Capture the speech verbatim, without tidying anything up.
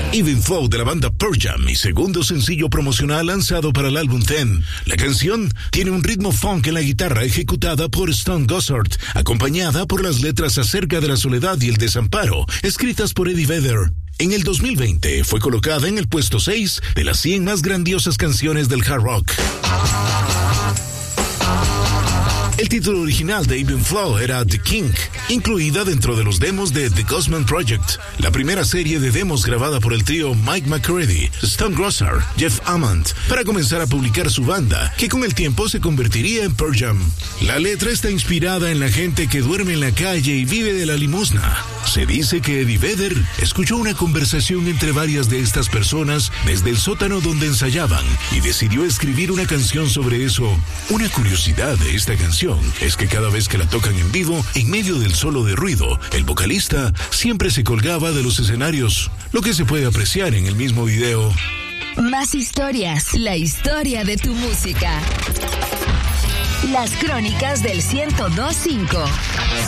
Even Flow de la banda Pearl Jam, mi segundo sencillo promocional lanzado para el álbum Ten. La canción tiene un ritmo funk en la guitarra ejecutada por Stone Gossard, acompañada por las letras acerca de la soledad y el desamparo, escritas por Eddie Vedder. En el dos mil veinte fue colocada en el puesto seis de las cien más grandiosas canciones del hard rock. El título original de Even Flow era The King, incluida dentro de los demos de The Ghostman Project, la primera serie de demos grabada por el trío Mike McCready, Stone Gossard, Jeff Ament, para comenzar a publicar su banda, que con el tiempo se convertiría en Pearl Jam. La letra está inspirada en la gente que duerme en la calle y vive de la limosna. Se dice que Eddie Vedder escuchó una conversación entre varias de estas personas desde el sótano donde ensayaban y decidió escribir una canción sobre eso. Una curiosidad de esta canción es que cada vez que la tocan en vivo, en medio del solo de ruido, el vocalista siempre se colgaba de los escenarios, lo que se puede apreciar en el mismo video. Más historias, la historia de tu música. Las crónicas del ciento dos punto cinco.